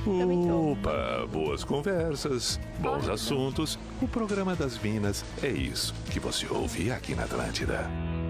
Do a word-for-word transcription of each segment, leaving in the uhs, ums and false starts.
Também tô. Opa, boas conversas, bons assuntos. O programa das Minas é isso que você ouve aqui na Atlântida.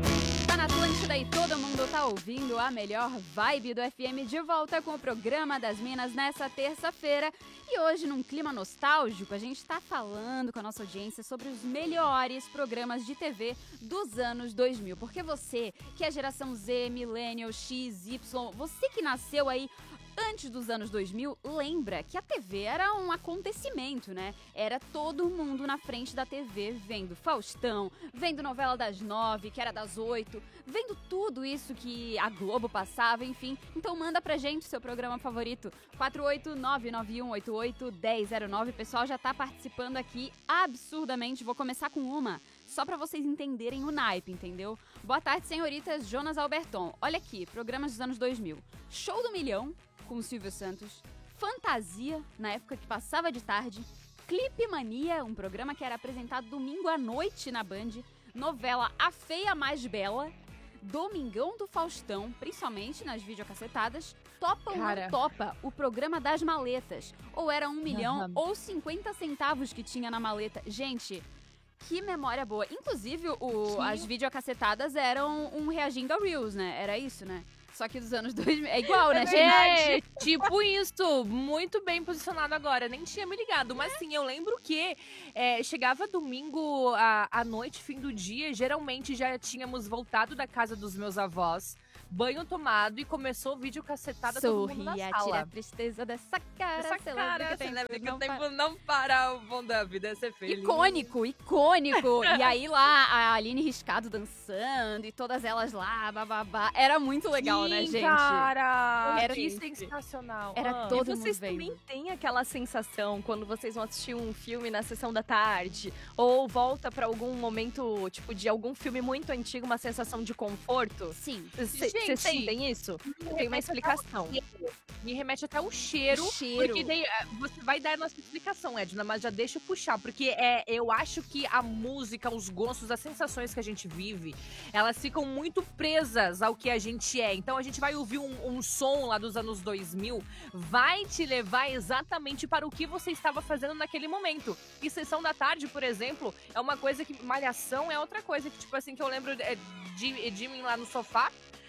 Tá na Atlântida e todo mundo tá ouvindo a melhor vibe do F M de volta com o programa das Minas nessa terça-feira. E hoje, num clima nostálgico, a gente tá falando com a nossa audiência sobre os melhores programas de T V dos anos dois mil. Porque você, que é geração Z, Millennial, X, Y, você que nasceu aí antes dos anos dois mil, lembra que a T V era um acontecimento, né? Era todo mundo na frente da T V vendo Faustão, vendo novela das nove, que era das oito, vendo tudo isso que a Globo passava, enfim. Então manda pra gente o seu programa favorito, quatro oito nove nove um oito oito um zero zero nove. O pessoal já tá participando aqui absurdamente. Vou começar com uma, só pra vocês entenderem o naipe, entendeu? Boa tarde, senhoritas. Jonas Alberton. Olha aqui, programas dos anos dois mil. Show do Milhão, com o Silvio Santos. Fantasia, na época que passava de tarde. Clipe Mania, um programa que era apresentado domingo à noite na Band. Novela A Feia Mais Bela. Domingão do Faustão, principalmente nas videocassetadas. Topa ou Cara. Não Topa, o programa das maletas. Ou era um milhão Aham. ou cinquenta centavos que tinha na maleta. Gente, que memória boa. Inclusive, o, Sim. as videocassetadas eram um reagindo a Reels, né? Era isso, né? Só que dos anos dois mil. É igual, né, gente? É, tipo isso, muito bem posicionado agora. Nem tinha me ligado, mas sim, eu lembro que é, chegava domingo à, à noite, fim do dia, geralmente já tínhamos voltado da casa dos meus avós, banho tomado e começou o vídeo cacetada todo mundo na Sorria, sala. tira a tristeza dessa cara. Essa celebra cara, que o tempo celebra que não o tempo para. não para, o bom da vida é ser feliz. Icônico, icônico. E aí lá, a Aline Riscado dançando e todas elas lá, bababá. Era muito legal, Sim, né, gente? cara, Era que gente. sensacional. Era Ah. todo E vocês mundo vendo. também têm aquela sensação quando vocês vão assistir um filme na sessão da tarde ou volta pra algum momento, tipo, de algum filme muito antigo, uma sensação de conforto? Sim. Vocês Gente, sentem isso? Tem uma explicação. Me remete até o cheiro, O cheiro. porque daí eh, você vai dar a nossa explicação, Edna, mas já deixa eu puxar, porque é, eu acho que a música, os gostos, as sensações que a gente vive, elas ficam muito presas ao que a gente é. Então a gente vai ouvir um, um som lá dos anos dois mil, vai te levar exatamente para o que você estava fazendo naquele momento. E Sessão da Tarde, por exemplo, é uma coisa que, Malhação é outra coisa que, tipo assim, que eu lembro é, de, de mim lá no sofá,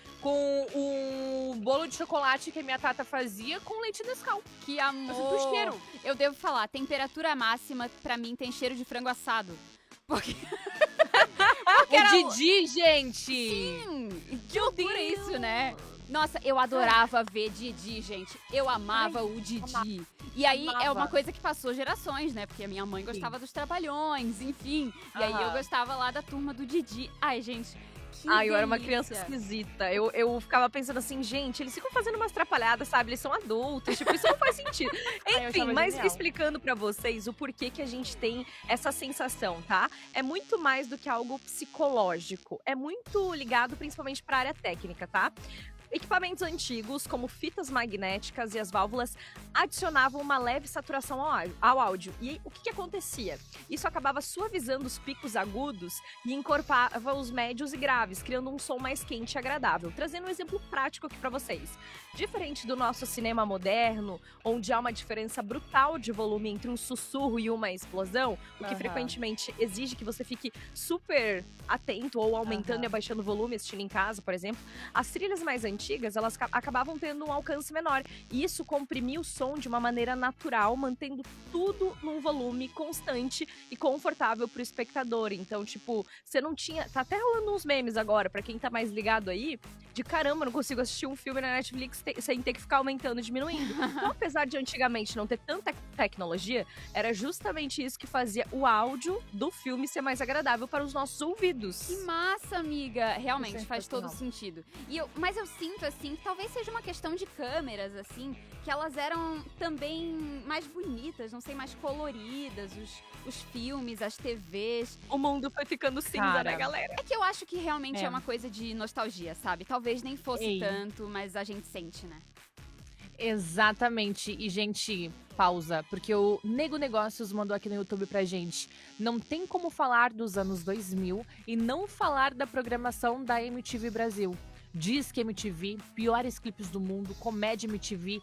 com um bolo de chocolate que a minha tata fazia com leite Nescau. Que Eu sinto o amor. cheiro. Eu devo falar, temperatura máxima, pra mim, tem cheiro de frango assado. Porque... O Didi, gente! Sim, que Meu loucura Deus. isso, né? Nossa, eu adorava ver Didi, gente. Eu amava Ai, o Didi. amava. E aí é Amava. uma coisa que passou gerações, né? Porque a minha mãe gostava dos Trapalhões, enfim. E aí eu Aham. gostava lá da turma do Didi. Ai, gente, que Ai, eu era uma delícia. criança esquisita. Eu, eu ficava pensando assim, gente, eles ficam fazendo umas atrapalhadas, sabe? Eles são adultos, tipo, isso não faz sentido. eu Enfim, achava mas genial. explicando pra vocês o porquê que a gente tem essa sensação, tá? É muito mais do que algo psicológico. É muito ligado principalmente pra área técnica, tá? Equipamentos antigos, como fitas magnéticas e as válvulas, adicionavam uma leve saturação ao á- ao áudio. E aí, o que, que acontecia? Isso acabava suavizando os picos agudos e encorpava os médios e graves, criando um som mais quente e agradável. Trazendo um exemplo prático aqui pra vocês. Diferente do nosso cinema moderno, onde há uma diferença brutal de volume entre um sussurro e uma explosão, o que Aham. frequentemente exige que você fique super atento ou aumentando Aham. e abaixando o volume assistindo em casa, por exemplo, as trilhas mais antigas, elas ca- acabavam tendo um alcance menor. E isso comprimia o som de uma maneira natural, mantendo tudo num volume constante e confortável pro espectador. Então, tipo, você não tinha... Tá até rolando uns memes agora, pra quem tá mais ligado aí, de caramba, não consigo assistir um filme na Netflix te- sem ter que ficar aumentando e diminuindo. Então, apesar de antigamente não ter tanta tecnologia, era justamente isso que fazia o áudio do filme ser mais agradável para os nossos ouvidos. Que massa, amiga. Realmente, Isso é faz todo sensacional. sentido. E eu, mas eu sinto, assim, que talvez seja uma questão de câmeras, assim, que elas eram também mais bonitas, não sei, mais coloridas, os, os filmes, as T Vs. O mundo foi ficando cinza, Cara. né, galera? É que eu acho que realmente é, É. uma coisa de nostalgia, sabe? Talvez nem fosse Ei. tanto, mas a gente sente, né? Exatamente. E, gente, pausa, porque o Nego Negócios mandou aqui no YouTube pra gente. Não tem como falar dos anos dois mil e não falar da programação da M T V Brasil. Disque M T V, piores clipes do mundo, comédia M T V,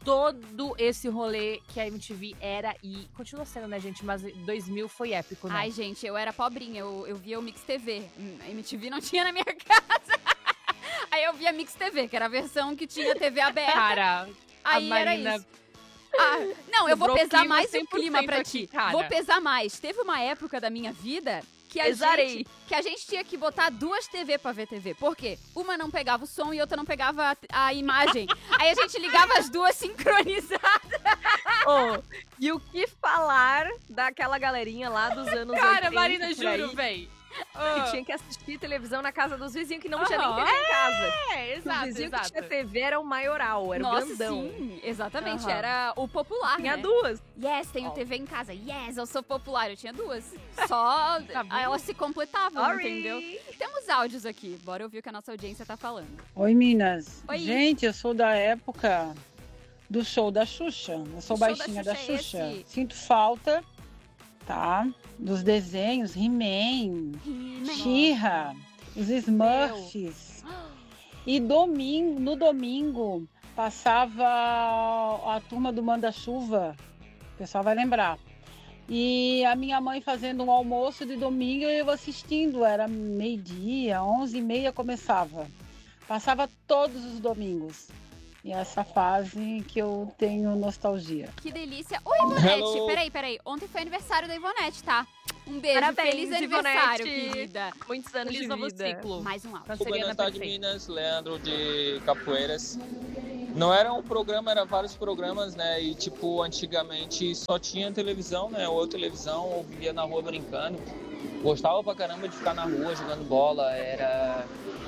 todo esse rolê que a M T V era e continua sendo, né, gente? Mas dois mil foi épico, né? Ai, gente, eu era pobrinha, eu, eu via o Mix T V. A M T V não tinha na minha casa. Aí eu via Mix T V, que era a versão que tinha T V aberta. Cara, Aí a era Marina... isso. Ah, não, eu vou Quebrou pesar clima mais o cem por clima cento pra aqui, ti. cara. Vou pesar mais. Teve uma época da minha vida que a, Pesarei. gente, que a gente tinha que botar duas T V pra ver T V. Por quê? Uma não pegava o som e outra não pegava a, a imagem. Aí a gente ligava as duas sincronizadas. Oh, e o que falar daquela galerinha lá dos anos Cara, oitenta, Marina, por juro, aí, véi. que tinha que assistir televisão na casa dos vizinhos, que não tinha nem Aham. T V em casa. É, o exato, vizinho exato. que tinha T V era o maioral, era Nossa, o grandão. sim, exatamente. Aham. Era o popular, Tinha né? duas. Yes, tenho Ó. T V em casa. Yes, eu sou popular. Eu tinha duas. Só Tá vendo? elas se completavam, Sorry. entendeu? Temos áudios aqui. Bora ouvir o que a nossa audiência tá falando. Oi, Minas. Oi. Gente, eu sou da época do show da Xuxa. Eu sou O show da baixinha da Xuxa é Xuxa. esse? Sinto falta, tá? Dos desenhos, He-Man, She-Ra, os Smurfs. E domingo, no domingo, passava a turma do Manda-Chuva. O pessoal vai lembrar. E a minha mãe fazendo um almoço de domingo e eu assistindo. Era meio-dia, onze e meia começava. Passava todos os domingos. E essa fase que eu tenho nostalgia. Que delícia. Oi, Ivonete. Hello. Peraí, peraí. Ontem foi aniversário da Ivonete, tá? Um beijo. Parabéns, Feliz aniversário, Ivonete. querida. Muitos anos Feliz de novo vida. ciclo. Mais um áudio. Canceriana Boa tarde, perfeita. Minas. Leandro de Capoeiras. Não era um programa, era vários programas, né? E, tipo, antigamente só tinha televisão, né? Ou televisão, ou vivia na rua brincando. Gostava pra caramba de ficar na rua jogando bola. Era...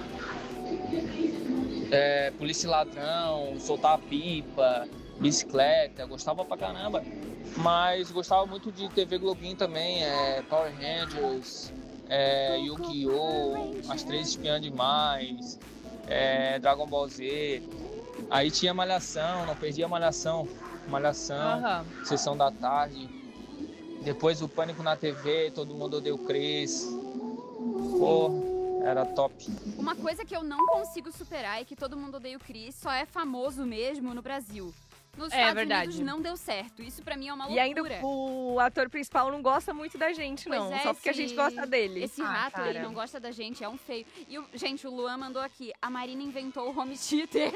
É, polícia e ladrão, soltar pipa, bicicleta. Gostava pra caramba. Mas gostava muito de T V Globinho também, é, Power Rangers, é, Yu-Gi-Oh!, As Três Espiãs Demais, é, Dragon Ball Z. Aí tinha Malhação, não perdia Malhação. Malhação, Aham. Sessão da Tarde. Depois o Pânico na T V, Todo Mundo Odeia o Cris. Pô, era top. Uma coisa que eu não consigo superar é que Todo Mundo Odeia o Chris só é famoso mesmo no Brasil. Nos É Estados verdade. Unidos não deu certo. Isso pra mim é uma E loucura. ainda o ator principal não gosta muito da gente, Pois não. é, Só porque a esse- gente gosta dele. Esse Ah, rato, ele cara. não gosta da gente, é um feio. E, o- gente, o Luan mandou aqui, a Marina inventou o home theater.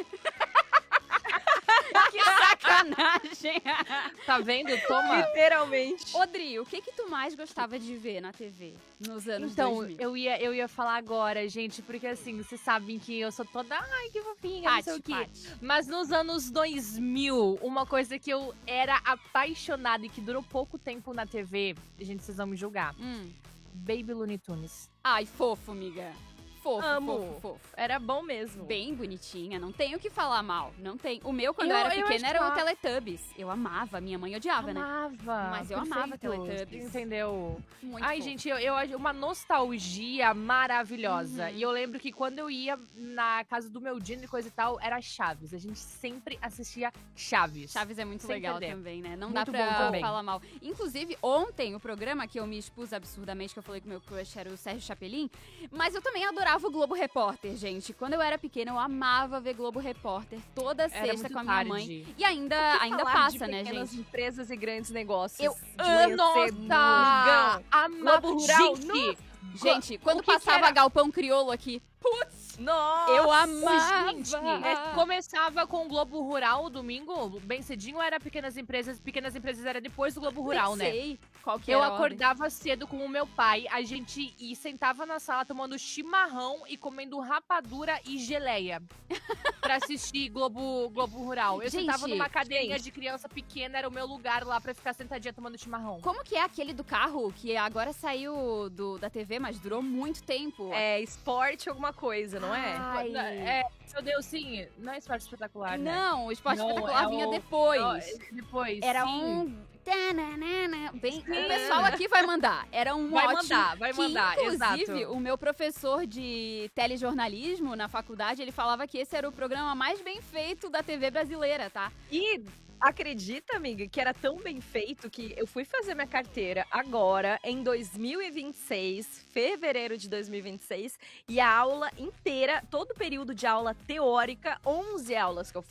Que sacanagem. Tá vendo? Toma. Literalmente. Odri, o que que tu mais gostava de ver na T V nos anos Então, dois mil? eu ia, eu ia falar agora, gente, porque assim, vocês sabem que eu sou toda, ai, que fofinha, não sei o Pati, quê. Pati. Mas nos anos dois mil, uma coisa que eu era apaixonada e que durou pouco tempo na T V, gente, vocês vão me julgar, Hum. Baby Looney Tunes. Ai, fofo, amiga. Fofo, Amo. fofo, fofo. Era bom mesmo. Bem bonitinha, não tenho o que falar mal. Não tem. O meu, quando eu, Eu- era eu pequena, era o achava- Teletubbies. Eu amava, minha mãe odiava, né? Amava. Mas eu amava perfeito, Teletubbies. Entendeu? Muito Ai, fofo. gente, eu, eu acho uma nostalgia maravilhosa. Uhum. E eu lembro que quando eu ia na casa do meu Dino e coisa e tal, era Chaves. A gente sempre assistia Chaves. Chaves é muito Sem legal perder. também, né? Não Muito dá bom pra também. falar mal. Inclusive, ontem, o programa que eu me expus absurdamente, que eu falei que o meu crush era o Sérgio Chapelin, mas eu também adorava o Globo Repórter, gente. Quando eu era pequena, eu amava ver Globo Repórter toda Era sexta muito com a minha tarde. mãe. E ainda, O que ainda falar passa, de né, pequenas gente? empresas e grandes negócios. Eu de manhã Nossa! cedo, Mugão. Ama- Globo Rural, Gente, Gente, quando o que que passava era? Galpão Crioulo aqui, putz, Nossa! eu Ui, amava. gente, é, começava com o Globo Rural domingo, bem cedinho, era Pequenas Empresas. Pequenas Empresas era depois do Globo Rural, Nem né? sei qual que Eu era a ordem. acordava cedo com o meu pai, a gente e sentava na sala tomando chimarrão e comendo rapadura e geleia pra assistir Globo, Globo Rural. Eu Gente, sentava numa cadeirinha gente. de criança pequena, era o meu lugar lá pra ficar sentadinha tomando chimarrão. Como que é aquele do carro que agora saiu do, da T V, mas durou muito tempo? É esporte alguma coisa, não é? Ai. É, meu Deus, sim, não é esporte espetacular, né? Não, o Esporte Não, Espetacular é vinha o- depois. Ó, Depois, Era sim. um... tananana, Bem, Sim. o pessoal aqui vai mandar. Era um Vai mote mandar, vai que, mandar, inclusive, exato. o meu professor de telejornalismo na faculdade, ele falava que esse era o programa mais bem feito da T V brasileira, tá? E acredita, amiga, que era tão bem feito que eu fui fazer minha carteira agora, em dois mil e vinte e seis, fevereiro de dois mil e vinte e seis, e a aula inteira, todo o período de aula teórica, onze aulas que eu fiz,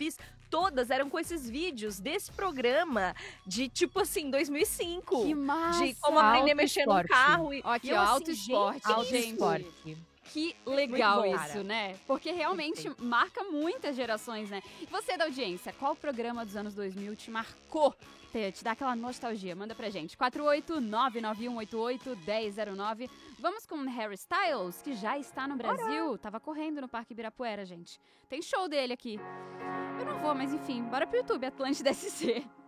todas eram com esses vídeos desse programa de, tipo assim, dois mil e cinco. Que massa! De como aprender a Alto mexer esporte. no carro. E, Ó, aqui, e eu, ó, assim, alto esporte, gente, Alto gente. esporte. Que legal Muito bom, isso, cara. né? Porque realmente marca muitas gerações, né? E você da audiência, qual programa dos anos dois mil te marcou? Te, te dá aquela nostalgia? Manda pra gente. quatro oito nove nove um oito oito um zero zero nove. Vamos com Harry Styles, que já está no Brasil. Tava correndo no Parque Ibirapuera, gente. Tem show dele aqui. Eu não vou, mas enfim, bora pro YouTube, Atlântida S C.